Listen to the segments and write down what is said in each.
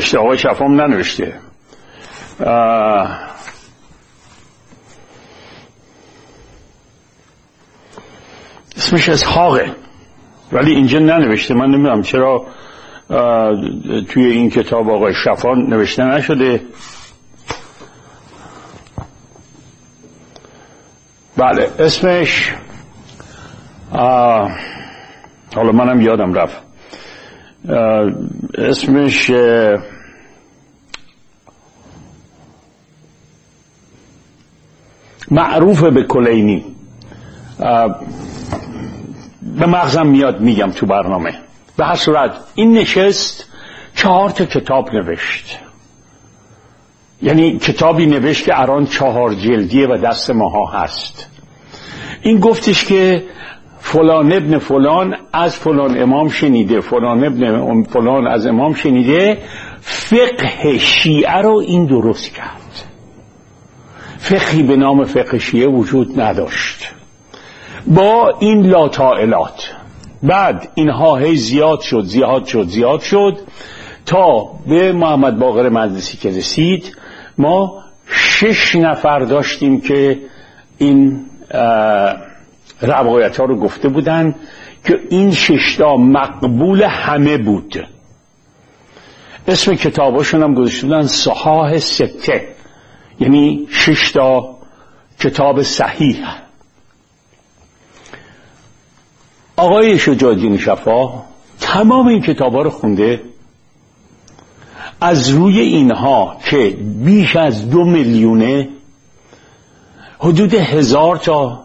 ننوشته، آقای شفام ننوشته. اسمش اسحاقه ولی اینجا ننوشته. من نمیدونم چرا توی این کتاب آقای شفا نوشته نشده. بله اسمش حالا منم یادم رفت اسمش معروف به کلینی. به مغزم میاد میگم تو برنامه. به هر صورت این نشست 4 کتاب نوشت، یعنی کتابی نوشت که الان 4 جلدیه و دست ماها هست. این گفتش که فلان ابن فلان از فلان امام شنیده، فلان ابن فلان از امام شنیده. فقه شیعه رو این درست کرد. فقهی به نام فقه شیعه وجود نداشت. با این لاتائلات بعد اینها هی زیاد شد تا به محمد باقر مجلسی که رسید. ما 6 نفر داشتیم که این روایت ها رو گفته بودن که این 6 تا مقبول همه بود. اسم کتاباشون هم گذاشته بودن صحاح سته، یعنی 6 تا کتاب صحیح. آقای شجاع الدین شفا تمام این کتابا رو خونده. از روی اینها که بیش از 2 میلیونه حدود 1000 تا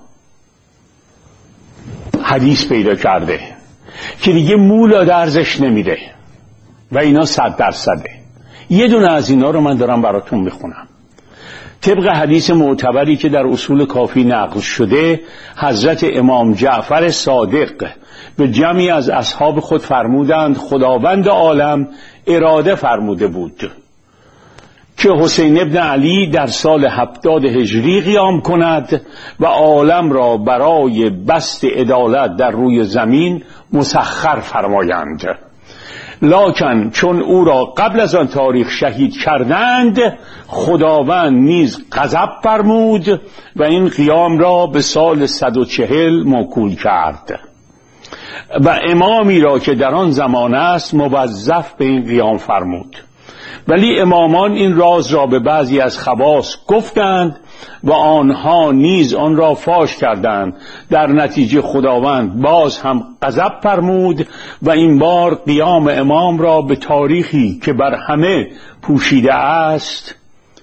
حدیث پیدا کرده که دیگه مولا درزش نمیره و اینا 100%. یه دونه از اینا رو من دارم براتون میخونم. طبق حدیث معتبری که در اصول کافی نقل شده، حضرت امام جعفر صادق به جمعی از اصحاب خود فرمودند خداوند عالم اراده فرموده بود که حسین ابن علی در سال 70 هجری قیام کند و عالم را برای بسط عدالت در روی زمین مسخر فرمایند. لکن چون او را قبل از آن تاریخ شهید کردند، خداوند نیز غضب فرمود و این قیام را به سال 140 موکول کرد و امامی را که در آن زمان است موظف به این قیام فرمود. ولی امامان این راز را به بعضی از خواص گفتند و آنها نیز آن را فاش کردند. در نتیجه خداوند باز هم غضب فرمود و این بار قیام امام را به تاریخی که بر همه پوشیده است